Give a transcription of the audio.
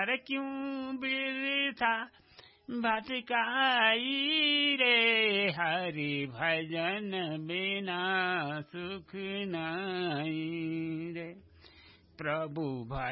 अरे क्यों बिरथा भटकाई रे, हरि भजन बिना सुख नाई रे। प्रभु